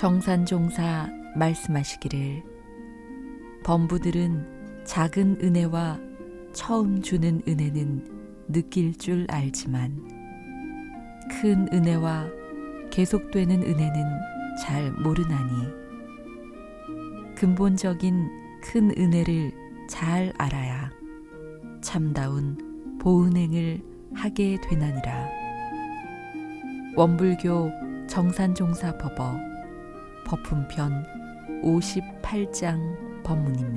정산종사 말씀하시기를 범부들은 작은 은혜와 처음 주는 은혜는 느낄 줄 알지만 큰 은혜와 계속되는 은혜는 잘 모르나니 근본적인 큰 은혜를 잘 알아야 참다운 보은행을 하게 되나니라. 원불교 정산종사법어 법품편 58장 법문입니다.